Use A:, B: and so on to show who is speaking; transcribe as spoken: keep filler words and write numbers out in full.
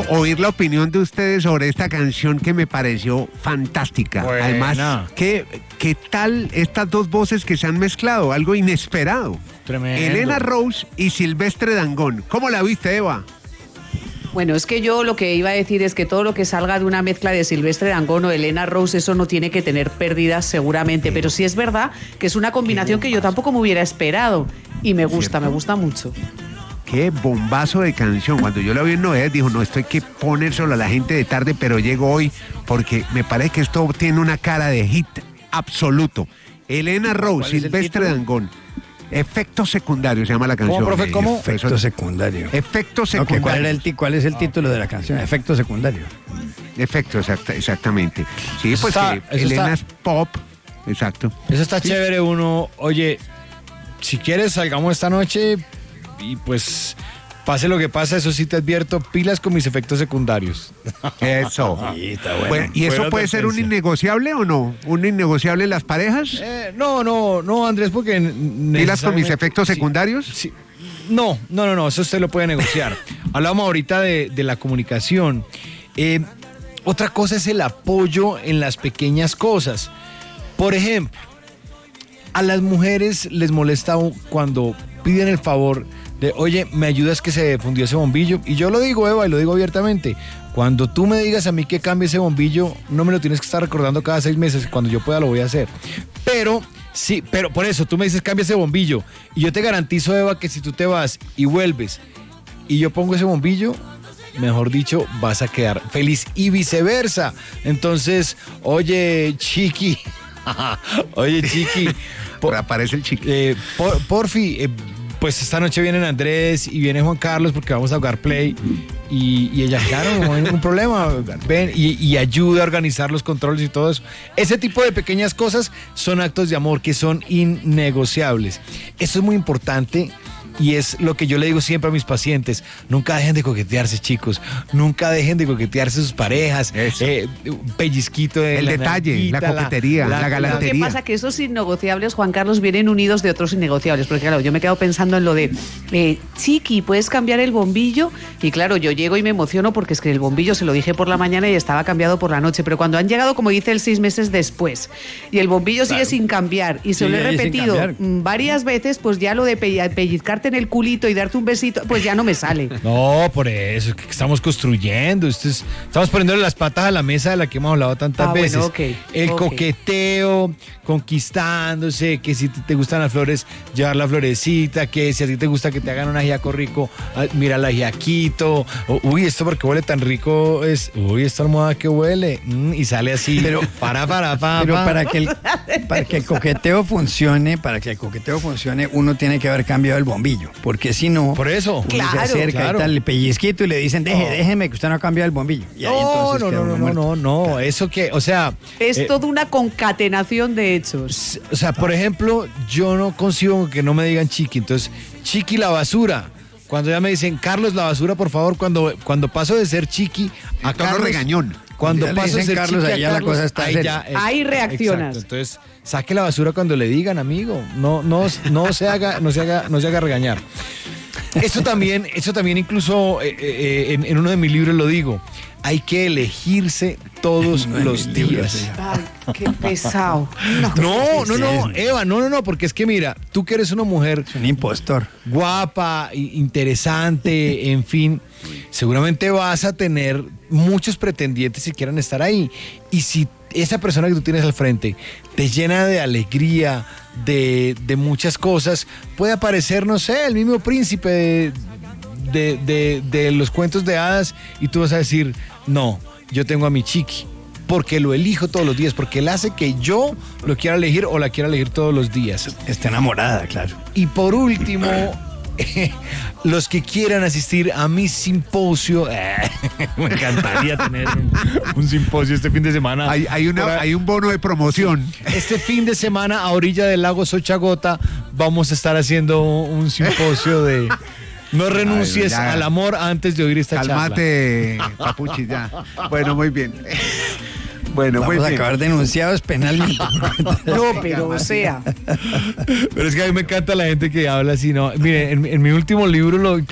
A: oír la opinión de ustedes sobre esta canción que me pareció fantástica.
B: Buena.
A: Además, ¿qué, ¿qué tal estas dos voces que se han mezclado? Algo inesperado.
B: Tremendo.
A: Elena Rose y Silvestre Dangond. ¿Cómo la viste, Eva?
C: Bueno, es que yo lo que iba a decir es que todo lo que salga de una mezcla de Silvestre Dangond o Elena Rose, eso no tiene que tener pérdidas seguramente, pero sí es verdad que es una combinación que yo tampoco me hubiera esperado y me gusta, me gusta mucho.
A: Qué bombazo de canción. Cuando yo la vi en Novedades, dijo, no, esto hay que ponérselo a la gente de tarde, pero llego hoy porque me parece que esto tiene una cara de hit absoluto. Elena Rose, Silvestre Dangond. Efecto secundario se llama la canción.
B: ¿Cómo, profe? ¿Cómo?
D: Efecto secundario.
A: Efecto secundario.
D: Okay, ¿cuál, era el ti- ¿Cuál es el título de la canción? Efecto secundario.
A: Efecto, exacta, exactamente. Sí, pues
B: Está-
A: que
B: eso
A: Elena
B: está-
A: es pop. Exacto.
B: Eso está
A: Sí.
B: chévere, uno, oye, si quieres salgamos esta noche y pues pase lo que pasa, eso sí te advierto, pilas con mis efectos secundarios.
A: Eso.
D: Sí, está bueno.
A: Bueno, ¿y eso
B: Buena
A: puede ser un
B: advertencia.
A: innegociable o no? ¿Un innegociable en las parejas?
B: Eh, no, no, no, Andrés, porque...
A: ¿Pilas con mis
B: necesariamente-
A: efectos
B: sí,
A: secundarios?
B: sí. No, no, no, no, eso usted lo puede negociar. Hablábamos ahorita de, de la comunicación. Eh, otra cosa es el apoyo en las pequeñas cosas. Por ejemplo, a las mujeres les molesta cuando piden el favor de, oye, ¿me ayudas que se fundió ese bombillo? Y yo lo digo, Eva, y lo digo abiertamente. Cuando tú me digas a mí que cambie ese bombillo, no me lo tienes que estar recordando cada seis meses. Cuando yo pueda lo voy a hacer. Pero, sí, pero por eso, tú me dices, cambia ese bombillo. Y yo te garantizo, Eva, que si tú te vas y vuelves y yo pongo ese bombillo, mejor dicho, vas a quedar feliz y viceversa. Entonces, oye, Chiqui, oye, Chiqui, por,
A: Aparece el chico.
B: eh, por- porfi, eh, pues esta noche vienen Andrés y viene Juan Carlos porque vamos a jugar Play y, y ella, claro, no hay ningún problema, ven y, y ayuda a organizar los controles y todo eso. Ese tipo de pequeñas cosas son actos de amor que son innegociables. Eso es muy importante. Y es lo que yo le digo siempre a mis pacientes, nunca dejen de coquetearse, chicos, nunca dejen de coquetearse sus parejas, eh, un pellizquito de
A: El
B: la
A: detalle,
B: nalguita,
A: la coquetería, la galantería.
C: Lo que pasa es que esos innegociables, Juan Carlos, vienen unidos de otros innegociables, porque claro, yo me quedo pensando en lo de, eh, Chiqui, ¿puedes cambiar el bombillo? Y claro, yo llego y me emociono porque es que el bombillo se lo dije por la mañana y estaba cambiado por la noche, pero cuando han llegado, como dice él, seis meses después, y el bombillo sigue sin cambiar, y se lo he
D: Sigue sin
C: repetido
D: cambiar.
C: mm, varias veces, pues ya lo de pe- pellizcarte en el culito y darte un besito, pues ya no me sale.
B: No, por eso, que estamos construyendo. Esto es- estamos poniéndole las patas a la mesa de la que hemos hablado tantas
C: Ah, bueno,
B: veces.
C: ok,
B: El
C: ok.
B: coqueteo, conquistándose, que si te gustan las flores, llevar la florecita, que si a ti te gusta que te hagan un ajiaco rico, ah, mira el ajiaquito. O, uy, esto porque huele tan rico es, uy, esta almohada que huele. Mm, y sale así.
D: Pero-
B: para, para, para.
D: Pero para que, el, para que el coqueteo funcione, para que el coqueteo funcione, uno tiene que haber cambiado el bombillo. Porque si no,
B: Por eso.
D: uno
C: Claro.
D: se acerca
B: Claro.
D: y tal, el pellizquito y le dicen, deje,
B: No.
D: déjeme que usted no ha cambiado el bombillo. Y ahí
B: No,
D: entonces
B: no,
D: queda
B: no,
D: uno
B: no,
D: muerto.
B: no, no, no, eso que, o sea,
C: Es
B: eh,
C: toda una concatenación de hechos.
B: o sea, por ejemplo, yo no consigo que no me digan Chiqui, entonces, Chiqui la basura. Cuando ya me dicen, Carlos la basura, por favor, cuando, cuando paso de ser Chiqui a
A: tono
B: Carlos,
A: regañón.
B: Cuando
D: Ya le
B: paso de
D: dicen
B: ser
D: Carlos,
B: Chiqui a
D: ahí ya la
B: Carlos,
D: cosa está
B: ahí
D: seria.
B: ya, eh,
C: Ahí reaccionas.
B: exacto, entonces, saque la basura cuando le digan, amigo, no, no, no se haga, no se haga, no se haga regañar. Eso también, eso también incluso eh, eh, en, en uno de mis libros lo digo. Hay que elegirse todos
D: Uno de
B: los
D: mis libros,
B: días.
D: sí.
C: Ay, qué pesado.
B: No, no, no,
D: Sí.
B: Eva, no, no, no, porque es que mira, tú que eres una mujer
D: Es un impostor.
B: guapa, i- interesante, en fin, seguramente vas a tener muchos pretendientes que quieran estar ahí. Y si esa persona que tú tienes al frente te llena de alegría, de, de muchas cosas, puede aparecer, no sé, el mismo príncipe de, de, de- de los cuentos de hadas y tú vas a decir, no, yo tengo a mi Chiqui. Porque lo elijo todos los días, porque él hace que yo lo quiera elegir o la quiera elegir todos los días.
D: Está enamorada, claro.
B: Y por último, los que quieran asistir a mi simposio, eh, me encantaría tener un, un simposio este fin de semana.
A: Hay, hay, una,
B: Por ahí-
A: hay un bono de promoción.
B: Este fin de semana a orilla del lago Sochagota vamos a estar haciendo un simposio de no renuncies
A: Ay, ya.
B: al amor antes de oír esta charla.
A: Cálmate, Papuchi, ya. Bueno, muy bien. Bueno, muy
D: Vamos a
A: bien.
D: acabar denunciados penalmente.
C: No, pero o sea.
B: Pero es que a mí me encanta la gente que habla así, ¿no? Mire, en, en mi último libro lo